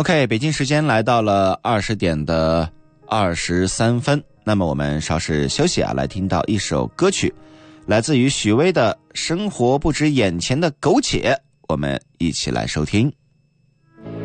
OK， 北京时间来到了20点的23分，那么我们稍事休息来听到一首歌曲，来自于许巍的《生活不止眼前的苟且》，我们一起来收听。